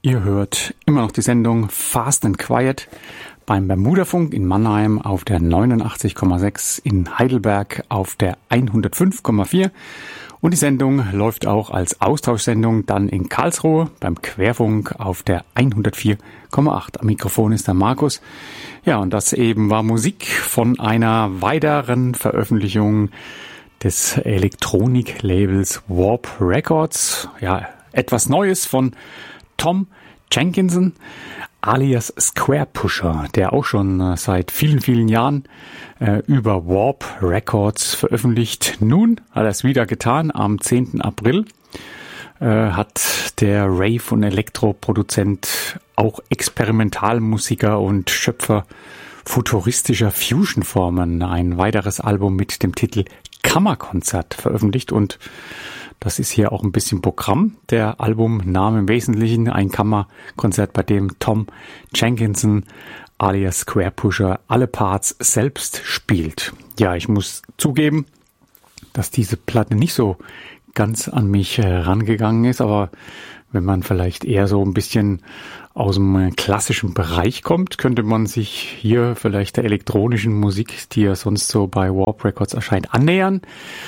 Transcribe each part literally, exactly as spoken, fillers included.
Ihr hört immer noch die Sendung Fast and Quiet beim Bermudafunk in Mannheim auf der neunundachtzig Komma sechs, in Heidelberg auf der hundertfünf Komma vier. Und die Sendung läuft auch als Austauschsendung dann in Karlsruhe beim Querfunk auf der hundertvier Komma acht. Am Mikrofon ist der Markus. Ja, und das eben war Musik von einer weiteren Veröffentlichung des Elektronik-Labels Warp Records. Ja, etwas Neues von Tom Jenkinson alias Square Pusher, der auch schon äh, seit vielen, vielen Jahren äh, über Warp Records veröffentlicht. Nun hat er es wieder getan. Am zehnten April äh, hat der Rave- und Elektroproduzent, auch Experimentalmusiker und Schöpfer futuristischer Fusion-Formen ein weiteres Album mit dem Titel Kammerkonzert veröffentlicht, und das ist hier auch ein bisschen Programm. Der Albumname im Wesentlichen ein Kammerkonzert, bei dem Tom Jenkinson alias Square Pusher alle Parts selbst spielt. Ja, ich muss zugeben, dass diese Platte nicht so ganz an mich herangegangen ist, aber wenn man vielleicht eher so ein bisschen aus dem klassischen Bereich kommt, könnte man sich hier vielleicht der elektronischen Musik, die ja sonst so bei Warp Records erscheint, annähern.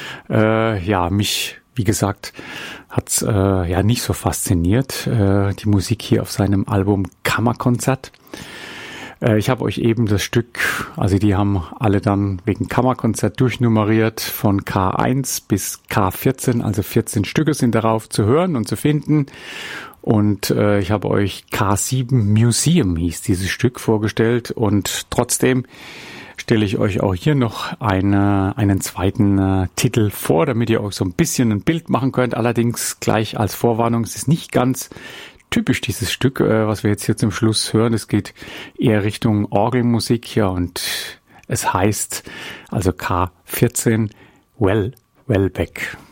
Äh, ja, mich, wie gesagt, hat's äh, ja nicht so fasziniert, äh, die Musik hier auf seinem Album Kammerkonzert. Äh, ich habe euch eben das Stück, also die haben alle dann wegen Kammerkonzert durchnummeriert, von K eins bis K vierzehn, also vierzehn Stücke sind darauf zu hören und zu finden. Und äh, ich habe euch K sieben Museum hieß dieses Stück vorgestellt, und trotzdem stelle ich euch auch hier noch eine, einen zweiten äh, Titel vor, damit ihr euch so ein bisschen ein Bild machen könnt. Allerdings gleich als Vorwarnung, es ist nicht ganz typisch dieses Stück, äh, was wir jetzt hier zum Schluss hören. Es geht eher Richtung Orgelmusik, ja, und es heißt also K vierzehn Well Welbeck.